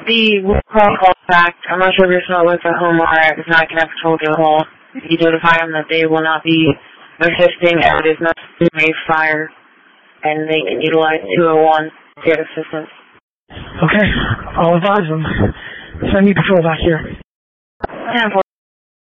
The call back. I'm not sure if you're still with the home or if not, I can have told you a call. You notify them that they will not be assisting as it is not a fire and they can utilize 201 to get assistance. Okay, I'll advise them. Send me patrol back here. Yeah,